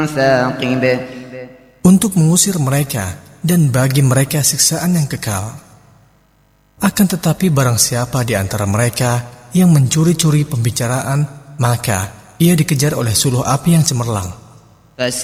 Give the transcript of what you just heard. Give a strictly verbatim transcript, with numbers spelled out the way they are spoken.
ثاقب untuk mengusir mereka dan bagi mereka siksaan yang kekal. Akan tetapi barang siapa di antara mereka yang mencuri-curi pembicaraan, maka ia dikejar oleh suluh api yang cemerlang.